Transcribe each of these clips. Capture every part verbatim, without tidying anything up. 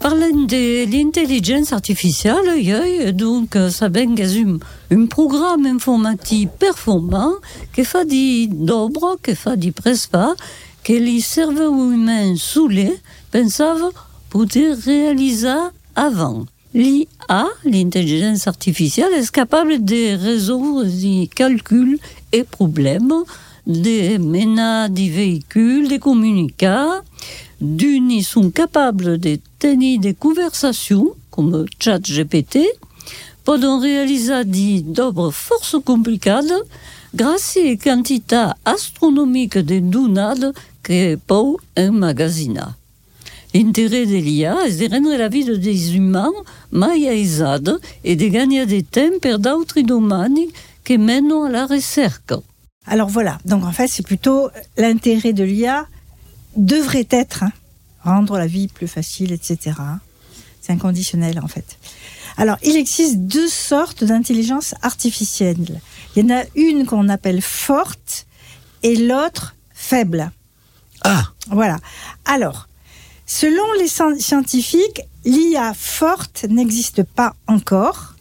parlant de l'intelligence artificielle, il y a donc ça ben un, un programme informatique performant qui fait des d'obres, qui fait des prespa, que les cerveaux humains saoulés pensaient pouvoir réaliser avant. L'I A, l'intelligence artificielle, est capable de résoudre des calculs et problèmes, de mener des véhicules, de communiquer. D'une, ils sont capables de tenir des conversations, comme ChatGPT, peuvent réaliser des œuvres fort compliquées grâce à une quantité astronomique de données que peut emmagasiner. L'intérêt de l'I A est de rendre la vie des humains plus aisée et de gagner du temps pour d'autres domaines qui mènent à la recherche. Alors voilà, donc en fait c'est plutôt l'intérêt de l'I A devrait être hein, rendre la vie plus facile, et cetera. C'est inconditionnel en fait. Alors il existe deux sortes d'intelligence artificielle. Il y en a une qu'on appelle forte et l'autre faible. Ah. Voilà. Alors, selon les scientifiques, l'I A forte n'existe pas encore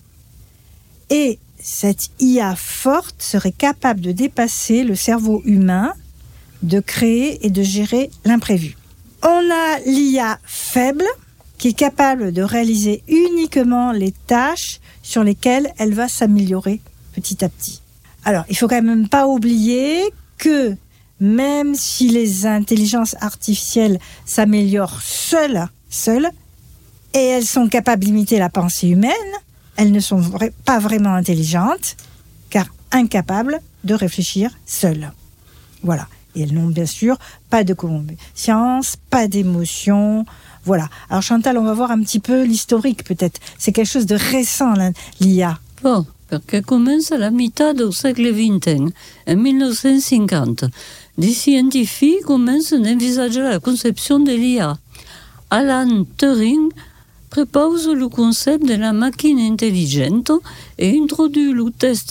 et cette I A forte serait capable de dépasser le cerveau humain, de créer et de gérer l'imprévu. On a l'I A faible qui est capable de réaliser uniquement les tâches sur lesquelles elle va s'améliorer petit à petit. Alors, il faut quand même pas oublier que même si les intelligences artificielles s'améliorent seules, seules, et elles sont capables d'imiter la pensée humaine, elles ne sont vra- pas vraiment intelligentes, car incapables de réfléchir seules. Voilà. Et elles n'ont bien sûr pas de conscience, pas d'émotion. Voilà. Alors Chantal, on va voir un petit peu l'historique peut-être. C'est quelque chose de récent, l'I A. Bon, parce qu'elle commence à la mi-temps du siècle vingtième, en dix-neuf cent cinquante. Des scientifiques commencent à envisager la conception de l'I A. Alan Turing propose le concept de la machine intelligente et introduit le test